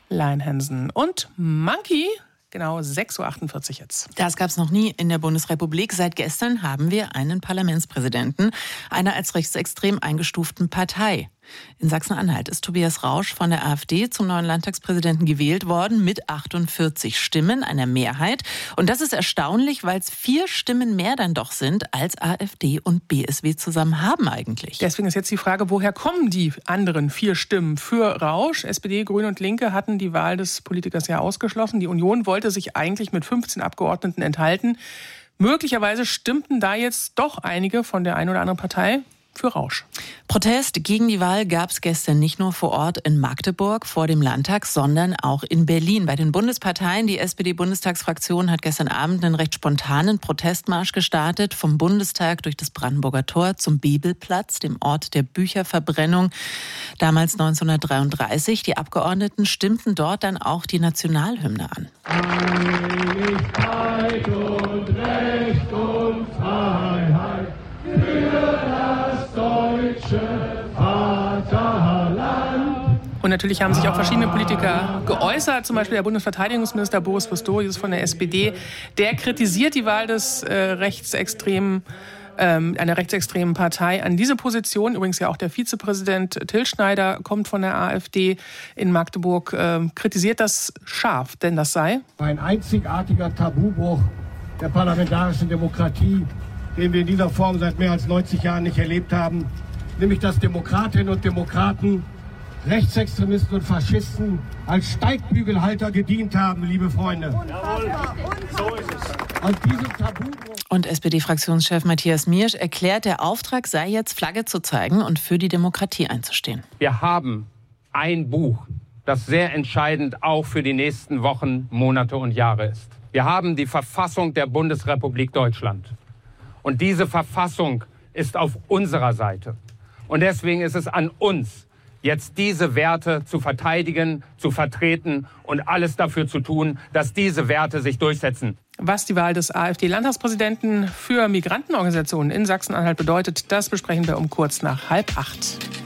Lion Hansen und Monkey. Genau 6.48 Uhr jetzt. Das gab es noch nie in der Bundesrepublik. Seit gestern haben wir einen Parlamentspräsidenten einer als rechtsextrem eingestuften Partei. In Sachsen-Anhalt ist Tobias Rausch von der AfD zum neuen Landtagspräsidenten gewählt worden mit 48 Stimmen, einer Mehrheit. Und das ist erstaunlich, weil es 4 Stimmen mehr dann doch sind, als AfD und BSW zusammen haben eigentlich. Deswegen ist jetzt die Frage, woher kommen die anderen 4 Stimmen für Rausch? SPD, Grüne und Linke hatten die Wahl des Politikers ja ausgeschlossen. Die Union wollte sich eigentlich mit 15 Abgeordneten enthalten. Möglicherweise stimmten da jetzt doch einige von der einen oder anderen Partei für Rausch. Protest gegen die Wahl gab es gestern nicht nur vor Ort in Magdeburg vor dem Landtag, sondern auch in Berlin. Bei den Bundesparteien, die SPD-Bundestagsfraktion hat gestern Abend einen recht spontanen Protestmarsch gestartet, vom Bundestag durch das Brandenburger Tor zum Bebelplatz, dem Ort der Bücherverbrennung, damals 1933. Die Abgeordneten stimmten dort dann auch die Nationalhymne an. Einigkeit und Recht und Freiheit für das deutsche Vaterland. Und natürlich haben sich auch verschiedene Politiker geäußert, zum Beispiel der Bundesverteidigungsminister Boris Pistorius von der SPD. Der kritisiert die Wahl des einer rechtsextremen Partei an diese Position. Übrigens ja auch der Vizepräsident Till Schneider kommt von der AfD in Magdeburg, kritisiert das scharf, denn das sei ein einzigartiger Tabubruch der parlamentarischen Demokratie, den wir in dieser Form seit mehr als 90 Jahren nicht erlebt haben, nämlich dass Demokratinnen und Demokraten Rechtsextremisten und Faschisten als Steigbügelhalter gedient haben, liebe Freunde. Jawohl, so ist es. Und diesem Tabubruch. Und SPD-Fraktionschef Matthias Miersch erklärt, der Auftrag sei jetzt, Flagge zu zeigen und für die Demokratie einzustehen. Wir haben ein Buch, das sehr entscheidend auch für die nächsten Wochen, Monate und Jahre ist. Wir haben die Verfassung der Bundesrepublik Deutschland. Und diese Verfassung ist auf unserer Seite. Und deswegen ist es an uns, jetzt diese Werte zu verteidigen, zu vertreten und alles dafür zu tun, dass diese Werte sich durchsetzen. Was die Wahl des AfD-Landtagspräsidenten für Migrantenorganisationen in Sachsen-Anhalt bedeutet, das besprechen wir um kurz nach 7:30.